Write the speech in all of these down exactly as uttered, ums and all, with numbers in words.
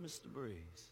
Mister Breeze.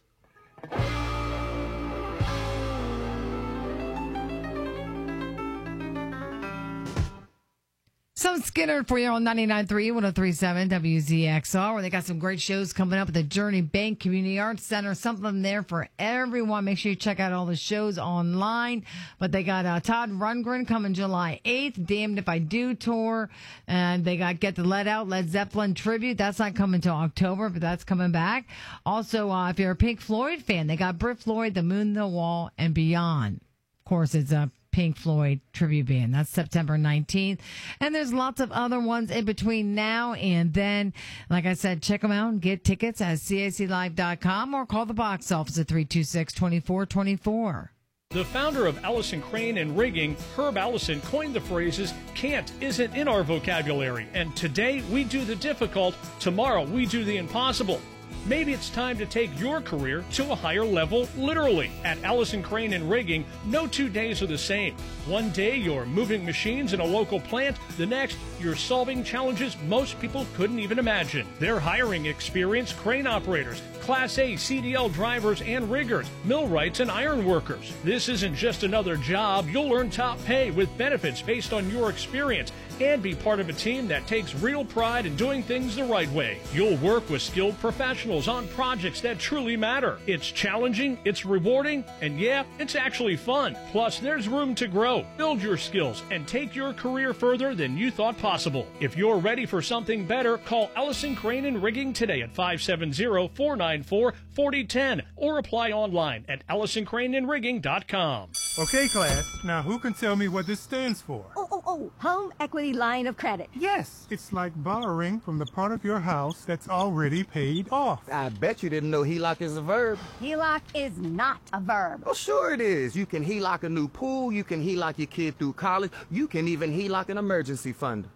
Some Skinner for you on ninety-nine point three, one oh three point seven W Z X R, where they got some great shows coming up at the Journey Bank Community Arts Center. Something there for everyone. Make sure you check out all the shows online. But they got uh, Todd Rundgren coming July eighth, Damned If I Do tour. And they got Get the Lead Out, Led Zeppelin tribute. That's not coming till October, but that's coming back. Also, uh, if you're a Pink Floyd fan, they got Britt Floyd, The Moon, The Wall, and Beyond. Of course, it's a Pink Floyd tribute band. That's September nineteenth. And there's lots of other ones in between now and then. Like I said, check them out and get tickets at C A C live dot com or call the box office at three two six, two four two four. The founder of Allison Crane and Rigging, Herb Allison, coined the phrases, can't isn't in our vocabulary. And today we do the difficult, tomorrow we do the impossible. Maybe it's time to take your career to a higher level, literally. At Allison Crane and Rigging, no two days are the same. One day you're moving machines in a local plant, the next you're solving challenges most people couldn't even imagine. They're hiring experienced crane operators, Class A C D L drivers and riggers, millwrights and iron workers. This isn't just another job. You'll earn top pay with benefits based on your experience and be part of a team that takes real pride in doing things the right way. You'll work with skilled professionals on projects that truly matter. It's challenging, it's rewarding, and yeah, it's actually fun. Plus, there's room to grow, build your skills, and take your career further than you thought possible. If you're ready for something better, call Allison Crane and Rigging today at five seven zero, four nine four, four zero one zero or apply online at allison crane and rigging dot com. Okay, class. Now, who can tell me what this stands for? Oh, oh, oh, Home Equity Line of Credit. Yes, it's like borrowing from the part of your house that's already paid off. I bet you didn't know H E L O C is a verb. H E L O C is not a verb. Oh, sure it is. You can H E L O C a new pool, you can H E L O C your kid through college, you can even H E L O C an emergency fund.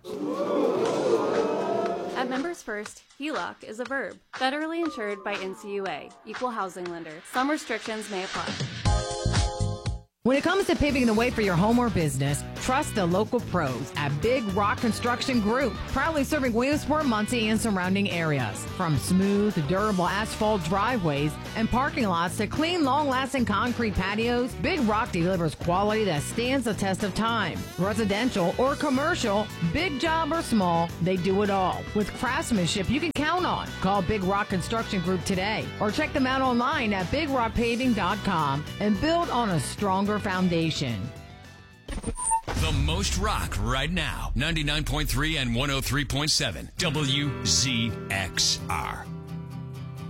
At Members First, H E L O C is a verb. Federally insured by N C U A, Equal Housing Lender. Some restrictions may apply. When it comes to paving the way for your home or business, trust the local pros at Big Rock Construction Group, proudly serving Williamsport, Muncie, and surrounding areas. From smooth, durable asphalt driveways and parking lots to clean, long-lasting concrete patios, Big Rock delivers quality that stands the test of time. Residential or commercial, big job or small, they do it all. With craftsmanship you can count on. Call Big Rock Construction Group today or check them out online at big rock paving dot com and build on a stronger foundation. The most rock right now. ninety-nine point three and one oh three point seven W Z X R.